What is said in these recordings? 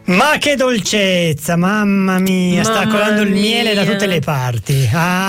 Ma che dolcezza, mamma mia, sta colando il miele da tutte le parti.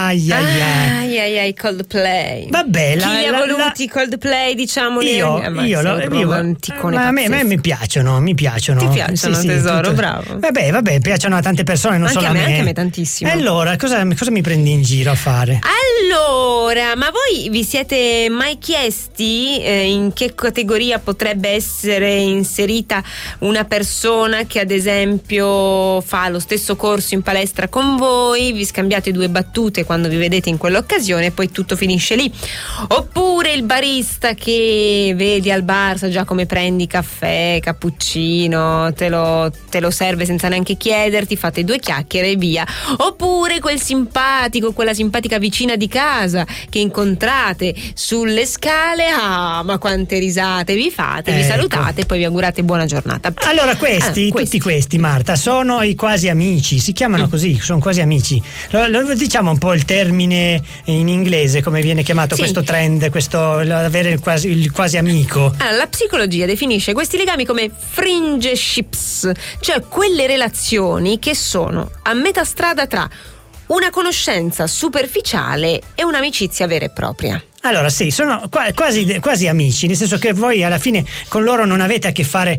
Ai, Coldplay. Vabbè, chi li ha voluti Coldplay, diciamoli? Io romanticone. A me mi piacciono. Ti piacciono, sì, tesoro, tutto. bravo. Vabbè, piacciono a tante persone, non solo a me. Anche a me tantissimo. E allora, cosa mi prendi in giro a fare? Allora, ma voi vi siete mai chiesti in che categoria potrebbe essere inserita una persona che ad esempio fa lo stesso corso in palestra con voi, vi scambiate due battute quando vi vedete in quell'occasione e poi tutto finisce lì? Oppure il barista che vedi al bar, sa già come prendi caffè, cappuccino, te lo serve senza neanche chiederti, fate due chiacchiere e via. Oppure quel simpatico, quella simpatica vicina di casa che incontrate sulle scale, ma quante risate vi fate, vi salutate e poi vi augurate buona giornata. Allora tutti questi, Marta, sono i quasi amici, si chiamano così, sono quasi amici. Lo diciamo un po' il termine in inglese, come viene chiamato questo trend, avere il quasi amico. Allora, la psicologia definisce questi legami come friendships, cioè quelle relazioni che sono a metà strada tra una conoscenza superficiale e un'amicizia vera e propria. Allora sì, sono quasi amici, nel senso che voi alla fine con loro non avete a che fare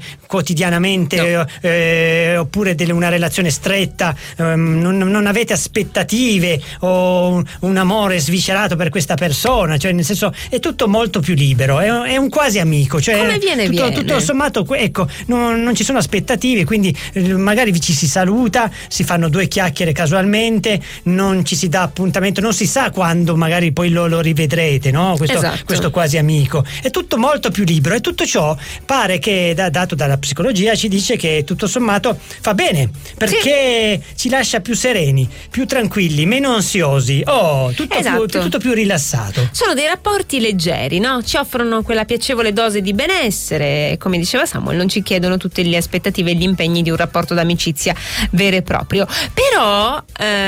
quotidianamente, oppure una relazione stretta, non avete aspettative o un amore sviscerato per questa persona, cioè nel senso è tutto molto più libero, è un quasi amico, cioè come viene? Tutto sommato, ecco, non ci sono aspettative, quindi magari ci si saluta, si fanno due chiacchiere casualmente, non ci si dà appuntamento, non si sa quando magari poi lo rivedrete, no? Questo quasi amico è tutto molto più libero, e tutto ciò pare che dato dalla psicologia ci dice che tutto sommato fa bene, perché ci lascia più sereni, più tranquilli, meno ansiosi, tutto più rilassato. Sono dei rapporti leggeri, no? Ci offrono quella piacevole dose di benessere, come diceva Samuel, non ci chiedono tutte le aspettative e gli impegni di un rapporto d'amicizia vero e proprio. Però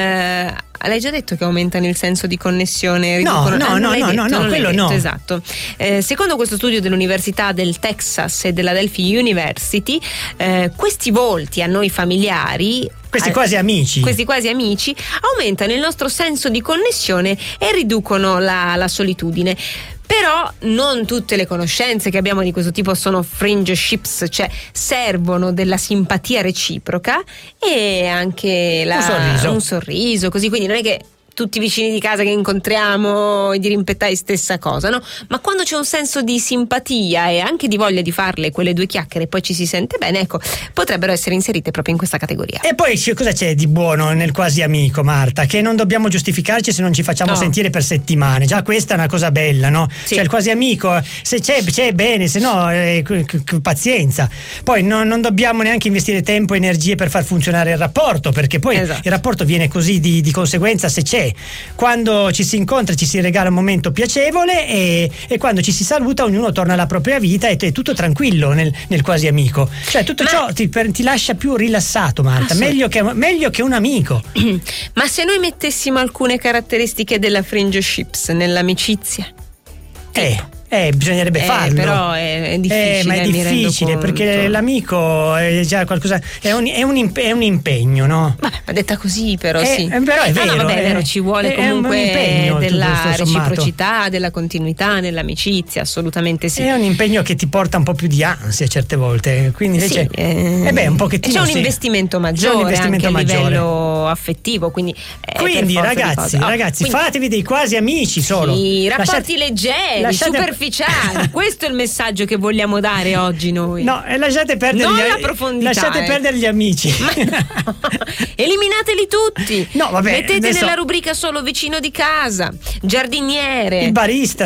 l'hai già detto che aumentano il senso di connessione? No, quello no. Esatto. Secondo questo studio dell'Università del Texas e della Delphi University, questi volti a noi familiari, questi quasi amici aumentano il nostro senso di connessione e riducono la solitudine. Però non tutte le conoscenze che abbiamo di questo tipo sono friendships, cioè servono della simpatia reciproca e anche un sorriso, così, quindi non è che tutti i vicini di casa che incontriamo e di rimpettare stessa cosa, no? Ma quando c'è un senso di simpatia e anche di voglia di farle quelle due chiacchiere e poi ci si sente bene, ecco, potrebbero essere inserite proprio in questa categoria. E poi cosa c'è di buono nel quasi amico, Marta? Che non dobbiamo giustificarci se non ci facciamo sentire per settimane. Già questa è una cosa bella, no? Sì. Cioè il quasi amico, se c'è bene, se no pazienza. Poi non dobbiamo neanche investire tempo e energie per far funzionare il rapporto, perché poi il rapporto viene così di conseguenza se c'è. Quando ci si incontra ci si regala un momento piacevole e quando ci si saluta ognuno torna alla propria vita e è tutto tranquillo nel quasi amico, cioè tutto ciò ti lascia più rilassato, Marta, meglio che un amico. Ma se noi mettessimo alcune caratteristiche della friendships nell'amicizia, bisognerebbe farlo. Però è difficile. Ma è difficile perché l'amico è già qualcosa, è un impegno, no? Vabbè, ma detta così, però sì. Però è vero. È vero, ci vuole comunque della reciprocità, della continuità nell'amicizia, assolutamente sì. È un impegno che ti porta un po' più di ansia certe volte, quindi invece un pochettino. C'è un investimento maggiore anche a livello affettivo, quindi ragazzi, fatevi dei quasi amici solo. Sì, rapporti leggeri, superficiali. Questo è il messaggio che vogliamo dare oggi noi. No, lasciate perdere la profondità. Lasciate perdere gli amici. Eliminateli tutti. No, vabbè. Mettete nella rubrica solo vicino di casa, giardiniere, il barista.